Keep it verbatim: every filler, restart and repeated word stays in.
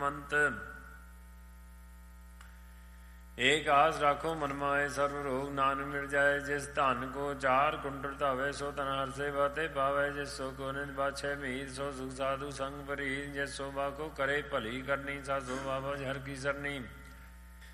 ਮੰਤ ਏਕ ਆਸ ਰਾਖੋ ਮਨ ਮਾਏ ਸਰਵ ਰੋਗ ਨਾਨਕ ਮਿਟ ਜਾਏ। ਜਿਸ ਧਨ ਕੋ ਚਾਰ ਕੁੰਡਲ ਧਾਵੇ ਸੋ ਤਨ ਹਰ ਸੇਵਾ ਤੇ ਪਾਵੇ। ਜਿਸ ਸੋ ਕੋ ਨਿਤ ਬਾਛੇ ਮੀਤ ਸੋ ਸੁਖ ਸਾਧੂ ਸੰਗ ਪਰੀਤ। ਜਿਸ ਸੋ ਬਾ ਕੋ ਕਰੇ ਭਲੀ ਕਰਨੀ ਸਾ ਸੋ ਬਾਬਾ ਹਰ ਕੀ ਸਰਨੀ।